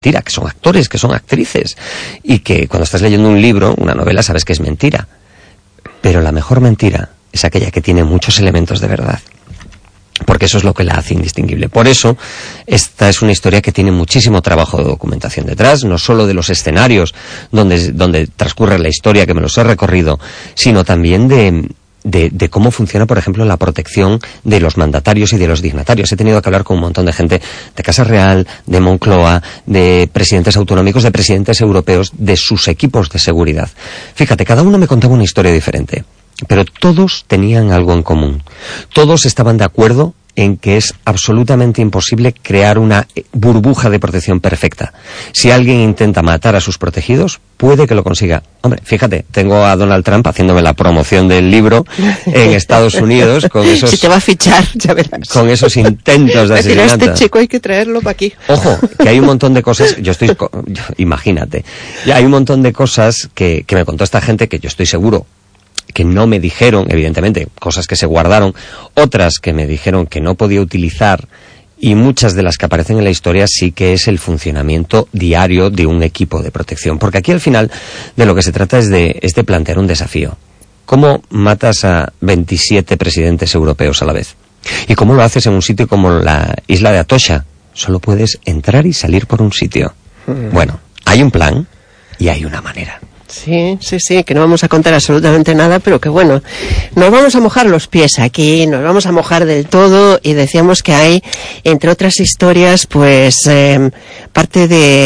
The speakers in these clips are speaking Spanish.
mentira, que son actores, que son actrices, y que cuando estás leyendo un libro, una novela, sabes que es mentira. Pero la mejor mentira es aquella que tiene muchos elementos de verdad, porque eso es lo que la hace indistinguible. Por eso, esta es una historia que tiene muchísimo trabajo de documentación detrás, no solo de los escenarios donde transcurre la historia, que me los he recorrido, sino también de cómo funciona, por ejemplo, la protección de los mandatarios y de los dignatarios. He tenido que hablar con un montón de gente de Casa Real, de Moncloa, de presidentes autonómicos, de presidentes europeos, de sus equipos de seguridad. Fíjate, cada uno me contaba una historia diferente, pero todos tenían algo en común. Todos estaban de acuerdo en que es absolutamente imposible crear una burbuja de protección perfecta. Si alguien intenta matar a sus protegidos, puede que lo consiga. Hombre, fíjate, tengo a Donald Trump haciéndome la promoción del libro en Estados Unidos con esos... Si te va a fichar, ya verás. Con esos intentos de asesinato. Este chico hay que traerlo para aquí. Ojo, que hay un montón de cosas, imagínate, hay un montón de cosas que me contó esta gente que yo estoy seguro que no me dijeron, evidentemente, cosas que se guardaron, otras que me dijeron que no podía utilizar, y muchas de las que aparecen en la historia sí que es el funcionamiento diario de un equipo de protección. Porque aquí al final de lo que se trata es de plantear un desafío. ¿Cómo matas a 27 presidentes europeos a la vez? ¿Y cómo lo haces en un sitio como la isla de Atocha? Solo puedes entrar y salir por un sitio. Bueno, hay un plan y hay una manera. Sí, que no vamos a contar absolutamente nada, pero que bueno, nos vamos a mojar los pies aquí, nos vamos a mojar del todo, y decíamos que hay, entre otras historias, pues parte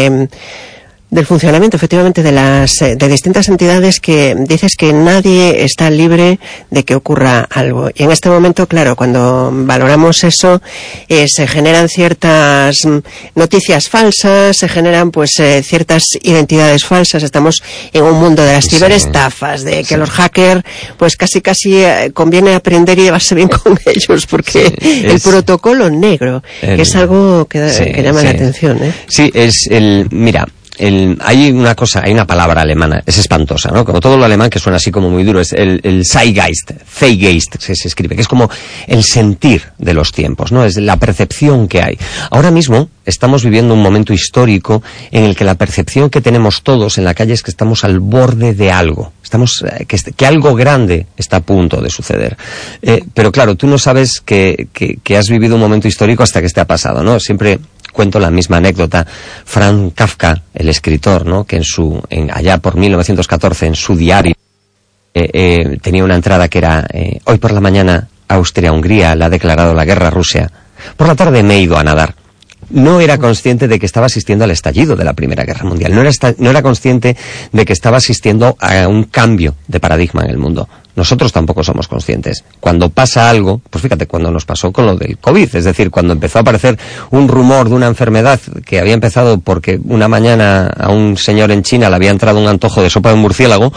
del funcionamiento, efectivamente, de distintas entidades, que dices que nadie está libre de que ocurra algo. Y en este momento, claro, cuando valoramos eso, se generan ciertas noticias falsas, se generan pues ciertas identidades falsas. Estamos en un mundo de las ciberestafas, de que los hackers, pues casi conviene aprender y llevarse bien con ellos, porque el protocolo negro, que es algo que llama la atención, ¿eh? Sí, mira, hay una palabra alemana, es espantosa, ¿no? Como todo lo alemán, que suena así como muy duro, es el Zeitgeist, que se escribe, que es como el sentir de los tiempos, ¿no? Es la percepción que hay. Ahora mismo estamos viviendo un momento histórico en el que la percepción que tenemos todos en la calle es que estamos al borde de algo. Que algo grande está a punto de suceder. Pero claro, tú no sabes que has vivido un momento histórico hasta que te ha pasado, ¿no? Siempre cuento la misma anécdota. Franz Kafka, el escritor, ¿no? Que allá por 1914, en su diario, tenía una entrada que era: hoy por la mañana Austria-Hungría le ha declarado la guerra a Rusia. Por la tarde me he ido a nadar. No era consciente de que estaba asistiendo al estallido de la Primera Guerra Mundial. No era consciente de que estaba asistiendo a un cambio de paradigma en el mundo. Nosotros tampoco somos conscientes. Cuando pasa algo, pues fíjate, cuando nos pasó con lo del COVID, es decir, cuando empezó a aparecer un rumor de una enfermedad que había empezado porque una mañana a un señor en China le había entrado un antojo de sopa de murciélago,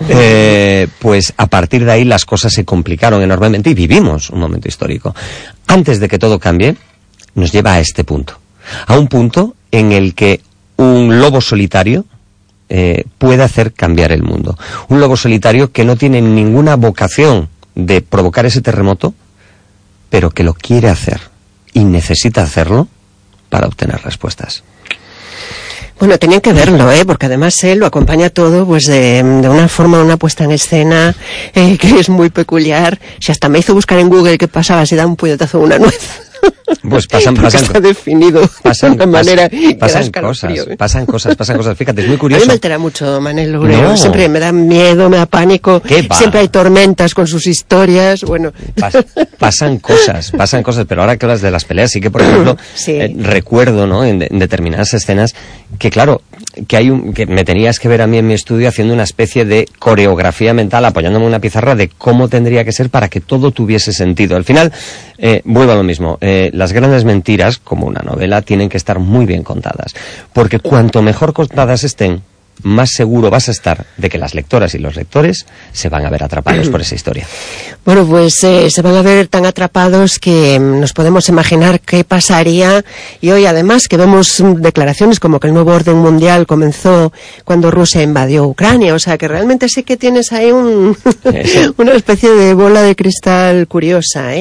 pues a partir de ahí las cosas se complicaron enormemente y vivimos un momento histórico. Antes de que todo cambie, nos lleva a este punto. A un punto en el que un lobo solitario puede hacer cambiar el mundo. Un lobo solitario que no tiene ninguna vocación de provocar ese terremoto, pero que lo quiere hacer y necesita hacerlo para obtener respuestas. Bueno, tenían que verlo, porque además él lo acompaña todo pues de una forma, una puesta en escena que es muy peculiar. Si hasta me hizo buscar en Google qué pasaba si da un puñetazo a una nuez. Pues pasan está definido de una manera pasan cosas. Fíjate, es muy curioso. A mí me altera mucho Manel Obrero. No. Siempre me da miedo, me da pánico. Siempre hay tormentas con sus historias. Bueno, pasan cosas. Pero ahora que hablas de las peleas, sí que, por ejemplo, recuerdo, ¿no? En determinadas escenas que, claro, que me tenías que ver a mí en mi estudio haciendo una especie de coreografía mental, apoyándome en una pizarra de cómo tendría que ser para que todo tuviese sentido. Al final, vuelvo a lo mismo. Las grandes mentiras, como una novela, tienen que estar muy bien contadas. Porque cuanto mejor contadas estén, más seguro vas a estar de que las lectoras y los lectores se van a ver atrapados por esa historia. Bueno, pues se van a ver tan atrapados que nos podemos imaginar qué pasaría. Y hoy, además, que vemos declaraciones como que el nuevo orden mundial comenzó cuando Rusia invadió Ucrania. O sea, que realmente sí que tienes ahí una especie de bola de cristal curiosa,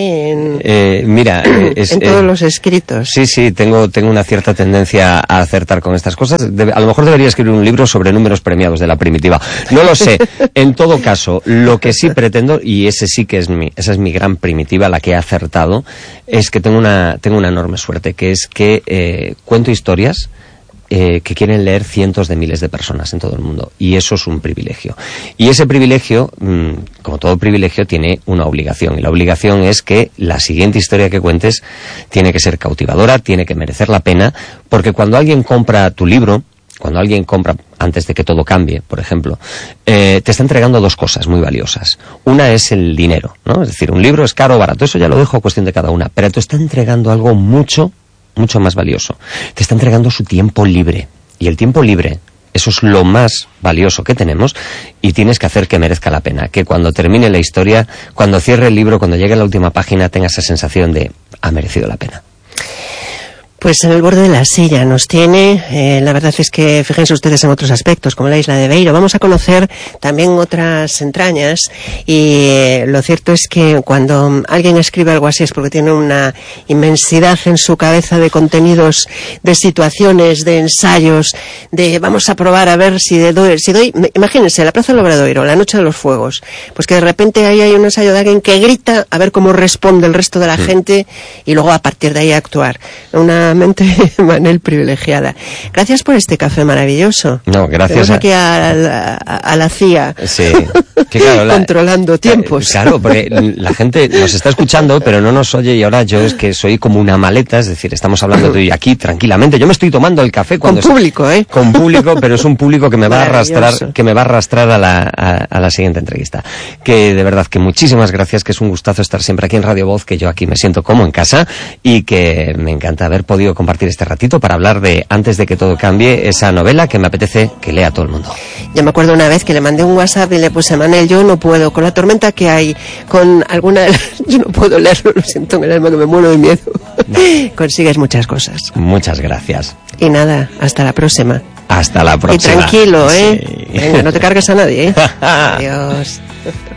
mira, en todos los escritos. Sí, tengo una cierta tendencia a acertar con estas cosas. A lo mejor debería escribir un libro sobre números premiados de la primitiva. No lo sé. En todo caso, lo que sí pretendo, y esa es mi gran primitiva, la que he acertado, es que tengo una enorme suerte, que es que cuento historias que quieren leer cientos de miles de personas en todo el mundo. Y eso es un privilegio. Y ese privilegio, como todo privilegio, tiene una obligación. Y la obligación es que la siguiente historia que cuentes tiene que ser cautivadora, tiene que merecer la pena, porque cuando alguien compra tu libro, cuando alguien compra antes de que todo cambie, por ejemplo, te está entregando dos cosas muy valiosas. Una es el dinero, ¿no? Es decir, un libro es caro o barato, eso ya lo dejo a cuestión de cada una, pero te está entregando algo mucho más valioso. Te está entregando su tiempo libre. Y el tiempo libre, eso es lo más valioso que tenemos, y tienes que hacer que merezca la pena. Que cuando termine la historia, cuando cierre el libro, cuando llegue a la última página, tengas esa sensación de ha merecido la pena. Pues en el borde de la silla nos tiene, la verdad es que fíjense ustedes en otros aspectos, como la isla de Beiro. Vamos a conocer también otras entrañas, y lo cierto es que cuando alguien escribe algo así es porque tiene una inmensidad en su cabeza de contenidos, de situaciones, de ensayos, de vamos a probar a ver si doy, imagínense, la Plaza del Obradoiro, la noche de los fuegos, pues que de repente ahí hay un ensayo de alguien que grita a ver cómo responde el resto de la gente, y luego a partir de ahí actuar. Una mente, Manel, privilegiada. Gracias por este café maravilloso. No, gracias. Tenemos aquí a la CIA, sí, que claro, controlando tiempos. Claro, porque la gente nos está escuchando, pero no nos oye, y ahora yo es que soy como una maleta, es decir, estamos hablando de aquí tranquilamente. Yo me estoy tomando el café cuando... Con público, Con público, pero es un público que me va a arrastrar, a la siguiente entrevista. Que de verdad que muchísimas gracias, que es un gustazo estar siempre aquí en Radio Voz, que yo aquí me siento como en casa, y que me encanta haber podido compartir este ratito para hablar de Antes de que todo cambie, esa novela que me apetece que lea todo el mundo. Yo me acuerdo una vez que le mandé un WhatsApp y le puse: Manel, yo no puedo, con la tormenta que hay, con alguna... yo no puedo leerlo, lo siento en el alma, que me muero de miedo. No. Consigues muchas cosas. Muchas gracias. Y nada, hasta la próxima. Hasta la próxima. Y tranquilo, Sí. Venga, no te cargues a nadie, Adiós.